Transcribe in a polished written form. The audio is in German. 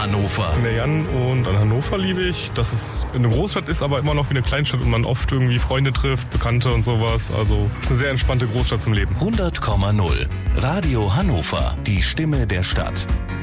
Hannover. Ich bin der Jan und an Hannover liebe ich, dass es eine Großstadt ist, aber immer noch wie eine Kleinstadt und man oft irgendwie Freunde trifft, Bekannte und sowas. Also es ist eine sehr entspannte Großstadt zum Leben. 100,0 Radio Hannover, die Stimme der Stadt.